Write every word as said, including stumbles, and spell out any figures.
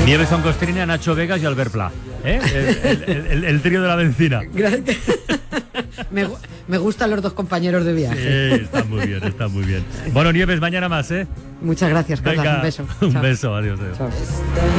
Nieves Oncostrina, Nacho Vegas y Albert Pla, ¿eh? el, el, el, el trío de la benzina. me, me gustan los dos compañeros de viaje. Sí, está muy bien, está muy bien. Bueno, Nieves, mañana más, ¿eh? Muchas gracias, Carla. Venga, Un beso. Un Chao. beso, adiós. adiós. Chao.